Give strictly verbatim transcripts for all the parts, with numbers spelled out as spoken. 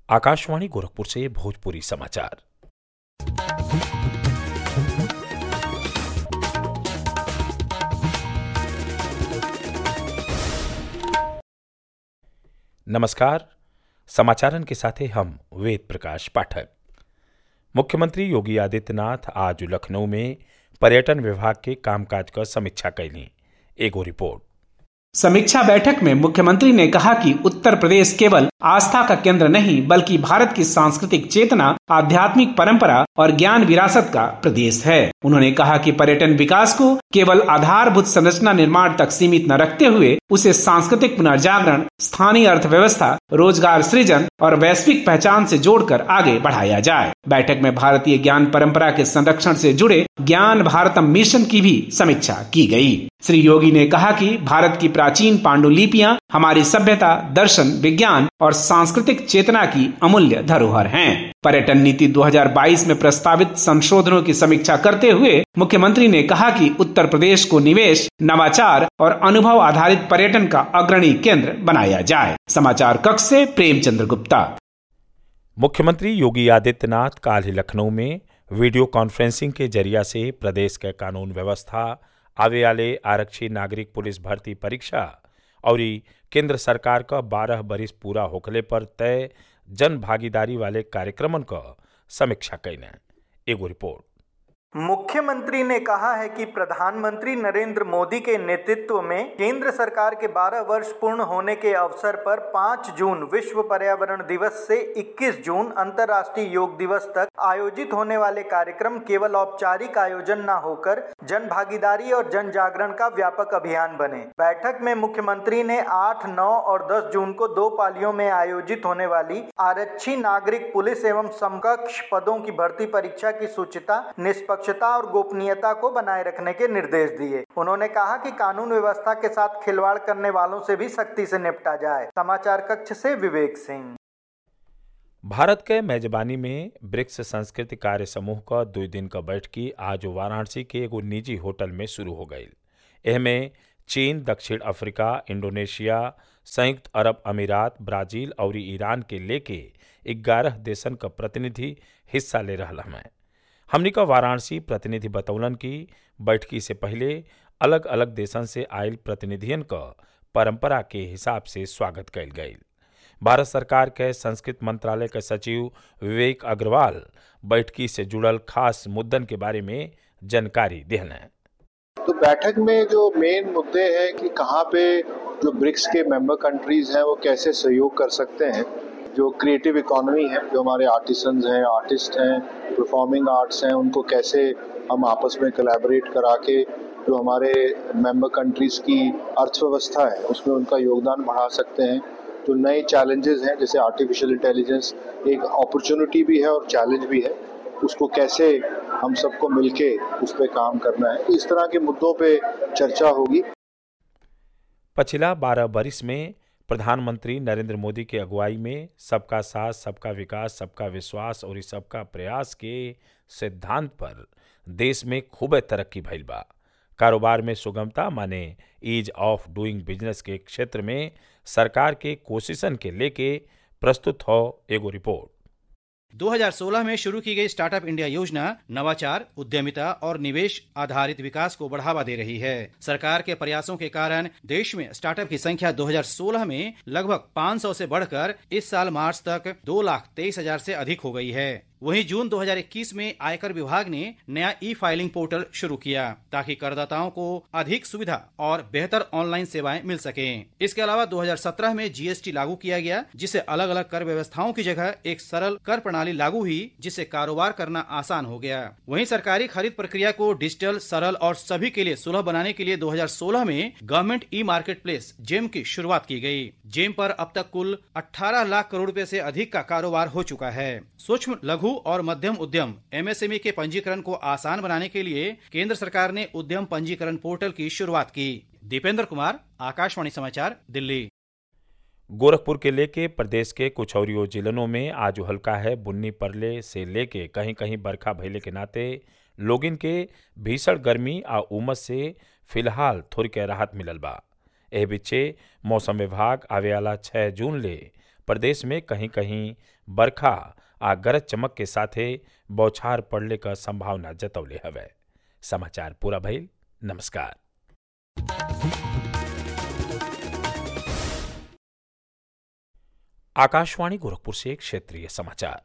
आकाशवाणी गोरखपुर से भोजपुरी समाचार। नमस्कार, समाचारन के साथे हम वेद प्रकाश पाठक। मुख्यमंत्री योगी आदित्यनाथ आज लखनऊ में पर्यटन विभाग के कामकाज का समीक्षा कैली। एगो रिपोर्ट। समीक्षा बैठक में मुख्यमंत्री ने कहा कि उत्तर प्रदेश केवल आस्था का केंद्र नहीं बल्कि भारत की सांस्कृतिक चेतना, आध्यात्मिक परंपरा और ज्ञान विरासत का प्रदेश है। उन्होंने कहा कि पर्यटन विकास को केवल आधारभूत संरचना निर्माण तक सीमित न रखते हुए उसे सांस्कृतिक पुनर्जागरण, स्थानीय अर्थव्यवस्था, रोजगार सृजन और वैश्विक पहचान से जोड़कर आगे बढ़ाया जाए। बैठक में भारतीय ज्ञान परंपरा के संरक्षण से जुड़े ज्ञान भारतम मिशन की भी समीक्षा की गई। श्री योगी ने कहा कि भारत की प्राचीन पांडुलिपियां हमारी सभ्यता, दर्शन, विज्ञान और सांस्कृतिक चेतना की अमूल्य धरोहर हैं। पर्यटन नीति दो हज़ार बाईस में प्रस्तावित संशोधनों की समीक्षा करते हुए मुख्यमंत्री ने कहा कि उत्तर प्रदेश को निवेश, नवाचार और अनुभव आधारित पर्यटन का अग्रणी केंद्र बनाया जाए। समाचार कक्ष से प्रेमचंद्र गुप्ता। मुख्यमंत्री योगी आदित्यनाथ काल लखनऊ में वीडियो कॉन्फ्रेंसिंग के जरिया से प्रदेश के कानून व्यवस्था, आवे वाले आरक्षी नागरिक पुलिस भर्ती परीक्षा और केंद्र सरकार का बारह बरिस पूरा होखले पर तय जन भागीदारी वाले कार्यक्रमन का समीक्षा कैले। एगो रिपोर्ट। मुख्यमंत्री ने कहा है कि प्रधानमंत्री नरेंद्र मोदी के नेतृत्व में केंद्र सरकार के बारह वर्ष पूर्ण होने के अवसर पर पाँच जून विश्व पर्यावरण दिवस से इक्कीस जून अंतर्राष्ट्रीय योग दिवस तक आयोजित होने वाले कार्यक्रम केवल औपचारिक आयोजन न होकर जन भागीदारी और जन जागरण का व्यापक अभियान बने। बैठक में मुख्यमंत्री ने आठ, नौ और दस जून को दो पालियों में आयोजित होने वाली आरक्षी नागरिक पुलिस एवं समकक्ष पदों की भर्ती परीक्षा की शुचिता, निष्पक्ष और गोपनीयता को बनाए रखने के निर्देश दिए। उन्होंने कहा कि कानून व्यवस्था के साथ खिलवाड़ करने वालों से भी सख्ती से निपटा जाए। समाचार कक्ष से विवेक सिंह। भारत के मेजबानी में ब्रिक्स संस्कृति कार्य समूह का दो दिन का बैठकी आज वाराणसी के एगो निजी होटल में शुरू हो गई। एहमें चीन, दक्षिण अफ्रीका, इंडोनेशिया, संयुक्त अरब अमीरात, ब्राजील और ईरान के लेके ग्यारह देशन का प्रतिनिधि हिस्सा ले रहा है। हमनी का वाराणसी प्रतिनिधि बतौलन की बैठकी से पहले अलग अलग देशन से आयल प्रतिनिधियन का परंपरा के हिसाब से स्वागत कैल गई। भारत सरकार के संस्कृति मंत्रालय के सचिव विवेक अग्रवाल बैठकी से जुड़ल खास मुद्दन के बारे में जानकारी देने। तो बैठक में जो मेन मुद्दे हैं कि कहाँ पे जो ब्रिक्स के मेंबर कंट्रीज हैं वो कैसे सहयोग कर सकते हैं, जो क्रिएटिव इकोनॉमी है, जो हमारे आर्टिसंस हैं, आर्टिस्ट हैं, परफॉर्मिंग आर्ट्स हैं, उनको कैसे हम आपस में कोलैबोरेट करा के जो हमारे मेंबर कंट्रीज की अर्थव्यवस्था है उसमें उनका योगदान बढ़ा सकते हैं। जो नए चैलेंजेस हैं जैसे आर्टिफिशियल इंटेलिजेंस एक अपॉर्चुनिटी भी है और चैलेंज भी है, उसको कैसे हम सबको मिलके उस पर काम करना है, इस तरह के मुद्दों पे चर्चा होगी। पिछला बारह बरिस में प्रधानमंत्री नरेंद्र मोदी के अगुवाई में सबका साथ, सबका विकास, सबका विश्वास और सबका प्रयास के सिद्धांत पर देश में खूब तरक्की भइल बा। कारोबार में सुगमता माने ईज ऑफ डूइंग बिजनेस के क्षेत्र में सरकार के कोशिशन के लेके प्रस्तुत हो एगो रिपोर्ट। दो हज़ार सोलह में शुरू की गई स्टार्टअप इंडिया योजना नवाचार, उद्यमिता और निवेश आधारित विकास को बढ़ावा दे रही है। सरकार के प्रयासों के कारण देश में स्टार्टअप की संख्या दो हज़ार सोलह में लगभग पाँच सौ से बढ़कर इस साल मार्च तक दो लाख तेईस हजार से अधिक हो गई है। वहीं जून दो हज़ार इक्कीस में आयकर विभाग ने नया ई फाइलिंग पोर्टल शुरू किया ताकि करदाताओं को अधिक सुविधा और बेहतर ऑनलाइन सेवाएं मिल सकें। इसके अलावा दो हज़ार सत्रह में जीएसटी लागू किया गया, जिससे अलग अलग कर व्यवस्थाओं की जगह एक सरल कर प्रणाली लागू हुई, जिससे कारोबार करना आसान हो गया। वहीं सरकारी खरीद प्रक्रिया को डिजिटल, सरल और सभी के लिए सुलभ बनाने के लिए दो हज़ार सोलह में government e market place GeM की शुरुआत की गई। जेम पर अब तक कुल अठारह लाख करोड़ रुपए से अधिक का कारोबार हो चुका है। सूक्ष्म, लघु और मध्यम उद्यम एमएसएमई के पंजीकरण को आसान बनाने के लिए केंद्र सरकार ने उद्यम पंजीकरण पोर्टल की शुरुआत की। दीपेंद्र कुमार, आकाशवाणी समाचार, दिल्ली। गोरखपुर के लेके प्रदेश के कुछ और जिलों में आज हल्का है बुन्नी पड़ले से लेके कहीं कहीं बरखा भइले के नाते लोगिन के भीषण गर्मी आ उमस से फिलहाल थोड़ी के राहत मिलल बा। एह बिचे मौसम विभाग आवे वाला छह जून ले प्रदेश में कहीं कहीं बरखा आ गरज चमक के साथे बौछार पड़ले का संभावना जतौले हवे। समाचार पूरा भइल। नमस्कार। आकाशवाणी गोरखपुर से क्षेत्रीय समाचार।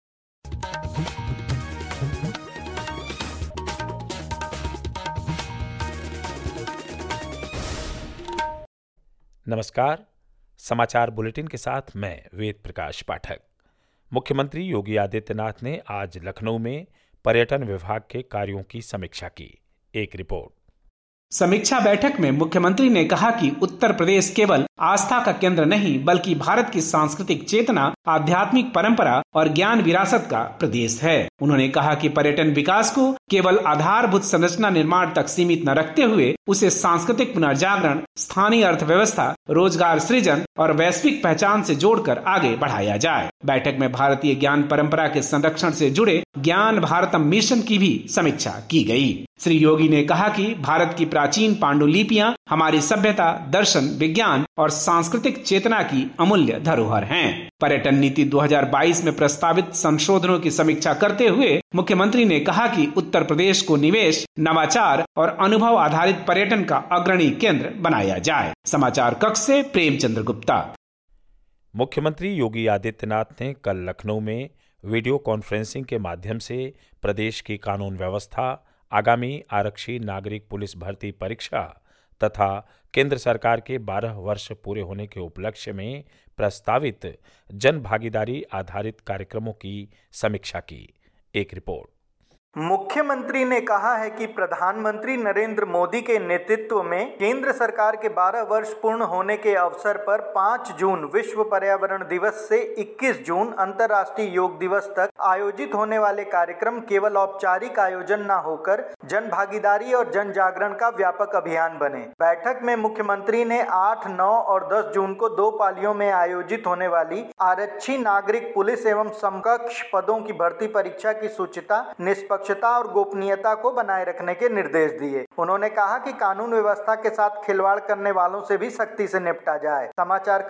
नमस्कार। समाचार बुलेटिन के साथ मैं वेद प्रकाश पाठक। मुख्यमंत्री योगी आदित्यनाथ ने आज लखनऊ में पर्यटन विभाग के कार्यों की समीक्षा की। एक रिपोर्ट। समीक्षा बैठक में मुख्यमंत्री ने कहा कि उत्तर प्रदेश केवल आस्था का केंद्र नहीं बल्कि भारत की सांस्कृतिक चेतना, आध्यात्मिक परंपरा और ज्ञान विरासत का प्रदेश है। उन्होंने कहा कि पर्यटन विकास को केवल आधारभूत संरचना निर्माण तक सीमित न रखते हुए उसे सांस्कृतिक पुनर्जागरण, स्थानीय अर्थव्यवस्था, रोजगार सृजन और वैश्विक पहचान से जोड़कर आगे बढ़ाया जाए। बैठक में भारतीय ज्ञान परंपरा के संरक्षण से जुड़े ज्ञान भारतम मिशन की भी समीक्षा की गई। श्री योगी ने कहा कि भारत की प्राचीन पांडुलिपियां हमारी सभ्यता, दर्शन, विज्ञान और सांस्कृतिक चेतना की अमूल्य धरोहर हैं। पर्यटन नीति दो हज़ार बाईस में प्रस्तावित संशोधनों की समीक्षा करते हुए मुख्यमंत्री ने कहा कि उत्तर प्रदेश को निवेश, नवाचार और अनुभव आधारित पर्यटन का अग्रणी केंद्र बनाया जाए। समाचार कक्ष से प्रेमचंद्र गुप्ता। मुख्यमंत्री योगी आदित्यनाथ ने कल लखनऊ में वीडियो कॉन्फ्रेंसिंग के माध्यम से प्रदेश की कानून व्यवस्था, आगामी आरक्षी नागरिक पुलिस भर्ती परीक्षा तथा केंद्र सरकार के बारह वर्ष पूरे होने के उपलक्ष्य में प्रस्तावित जन भागीदारी आधारित कार्यक्रमों की समीक्षा की। एक रिपोर्ट। मुख्यमंत्री ने कहा है कि प्रधानमंत्री नरेंद्र मोदी के नेतृत्व में केंद्र सरकार के बारह वर्ष पूर्ण होने के अवसर पर पाँच जून विश्व पर्यावरण दिवस से इक्कीस जून अंतर्राष्ट्रीय योग दिवस तक आयोजित होने वाले कार्यक्रम केवल औपचारिक आयोजन न होकर जन भागीदारी और जन जागरण का व्यापक अभियान बने। बैठक में मुख्यमंत्री ने आठ, नौ और दस जून को दो पालियों में आयोजित होने वाली आरक्षी नागरिक पुलिस एवं समकक्ष पदों की भर्ती परीक्षा की शुचिता, निष्पक्ष निष्पक्षता और गोपनीयता को बनाए रखने के निर्देश दिए। उन्होंने कहा कि कानून व्यवस्था के साथ खिलवाड़ करने वालों से भी सख्ती से निपटा जाए। समाचार